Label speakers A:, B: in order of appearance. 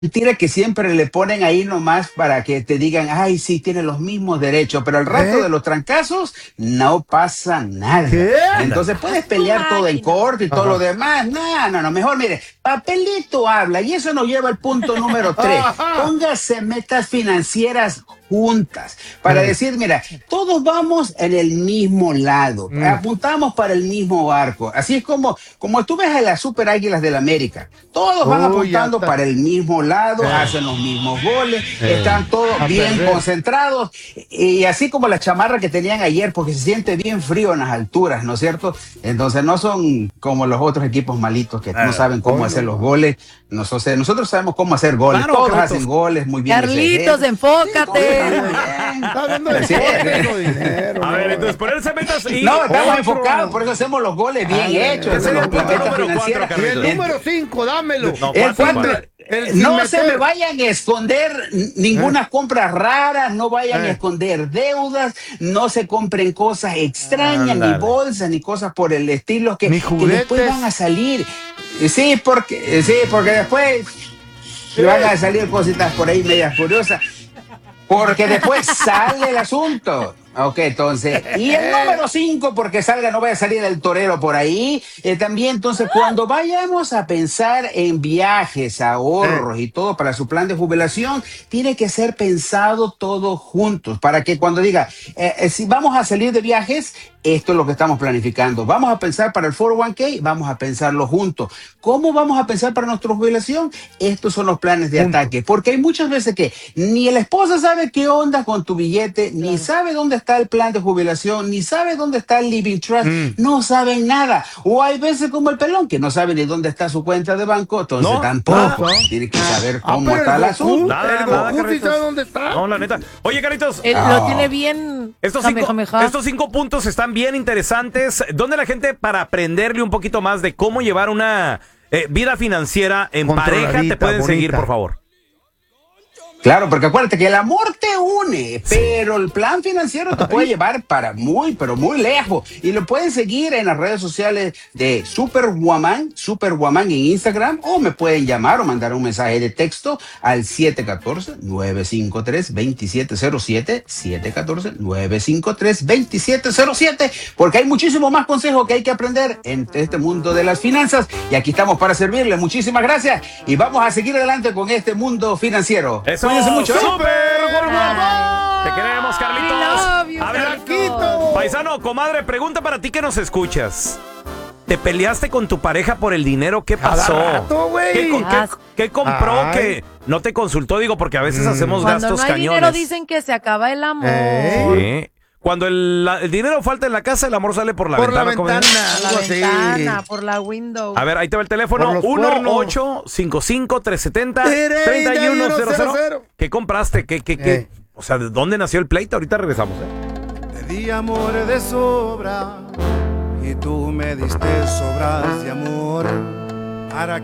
A: mentira que siempre le ponen ahí nomás para que te digan, ay, sí, tiene los mismos derechos, pero el rato de los trancazos no pasa nada.
B: ¿Qué?
A: Entonces puedes
C: Es tu
A: pelear todo en
C: máquina.
A: corte y todo
B: Ajá.
A: lo demás. No, no, no, mejor mire, papelito habla y eso nos lleva al punto número 3.
B: Ajá.
A: Póngase metas financieras juntas para decir, mira, todos vamos en el mismo lado, apuntamos para el mismo barco. Así es como tú ves a las Super Águilas del América, todos van
B: Ya
A: apuntando
B: está.
A: para el mismo lado, hacen los mismos goles, están todos
B: A
A: bien
B: perder.
A: concentrados y así como la chamarra que tenían ayer, porque se siente bien frío en las alturas, ¿no es cierto? Entonces no son como los otros equipos malitos que no saben cómo hacer los goles. Nosotros sabemos cómo hacer goles,
D: Claro,
A: todos
D: Carlitos.
A: hacen goles muy bien.
C: Carlitos, enfócate.
B: Está hablando de
A: Sí.
B: dinero, dinero.
D: A ver, entonces ponerse metas y...
A: No, estamos
B: Otro.
A: enfocados, por eso hacemos los goles bien hechos.
D: ese
A: hacemos
D: es el punto
A: las metas
D: número
A: financieras.
D: cuatro,
B: Y el
D: Carlitos.
B: número 5, dámelo.
D: No,
A: El
D: cuatro,
A: cuatro,
D: cuatro.
B: sin
A: no se
B: meter.
A: me vayan a esconder ninguna compra rara, no vayan a esconder deudas, no se compren cosas extrañas,
D: Ándale.
A: ni bolsas, ni cosas por el estilo
B: Ni
A: que después
B: juguetes.
A: van a salir. Sí, porque después van a salir cositas por ahí medias curiosas. Porque después sale el asunto. Ok, entonces, y el número 5, porque salga, no vaya a salir el torero por ahí. También, entonces, cuando vayamos a pensar en viajes, ahorros y todo para su plan de jubilación, tiene que ser pensado todo juntos, para que cuando diga, si vamos a salir de viajes, esto es lo que estamos planificando. Vamos a pensar para el 401k, vamos a pensarlo juntos. ¿Cómo vamos a pensar para nuestra jubilación? Estos son los planes de ataque, porque hay muchas veces que ni el esposo sabe qué onda con tu billete, ni sabe dónde está el plan de jubilación, ni sabe dónde está el living trust, no saben nada. O hay veces como el pelón que no sabe ni dónde está su cuenta de banco, entonces
D: No,
A: tampoco
B: no.
A: tiene que saber
B: Ah,
A: cómo
B: pero
A: está el
B: el
A: asunto.
B: Goku,
D: Nada,
B: el
D: nada,
B: Goku sí
D: Carlitos.
B: sabe dónde está.
D: No, la neta. Oye, Carlitos,
C: Lo tiene bien.
D: estos
C: Jamejameja.
D: cinco puntos están bien interesantes. ¿Dónde la gente, para aprenderle un poquito más de cómo llevar una vida financiera en pareja, te
B: Controladita,
D: pueden seguir,
B: bonita.
D: por favor?
A: Claro, porque acuérdate que el amor te une, pero el plan financiero te puede llevar para muy, pero muy lejos. Y lo pueden seguir en las redes sociales de Superwoman en Instagram, o me pueden llamar o mandar un mensaje de texto al 714-953-2707, 714-953-2707, porque hay muchísimo más consejos que hay que aprender en este mundo de las finanzas. Y aquí estamos para servirles. Muchísimas gracias y vamos a seguir adelante con este mundo financiero.
D: Eso,
A: Cuídense mucho.
D: ¡Súper,
B: Guapo!
D: Te queremos, Carlitos.
C: We love you,
D: A ver,
C: Carlitos.
D: paisano, comadre, pregunta para ti que nos escuchas. ¿Te peleaste con tu pareja por el dinero? ¿Qué
B: Cada
D: pasó?
B: rato, güey.
D: ¿Qué compró
B: Ay.
D: que no te consultó? Digo, porque a veces hacemos
C: Cuando
D: gastos
C: no hay
D: cañones.
C: dinero dicen que se acaba el amor.
D: Sí. Cuando el dinero falta en la casa, el amor sale por la
B: Por la
D: ventana.
B: ventana,
C: Por la
B: algo así.
C: ventana, por la window.
D: A ver, ahí te va el
B: Por
D: teléfono.
B: los cuernos.
D: 1-855-370-3100. ¿Qué compraste? O sea, ¿de dónde nació el pleito? Ahorita regresamos.
E: Te di amor de sobra y tú me diste sobras de amor. ¿Para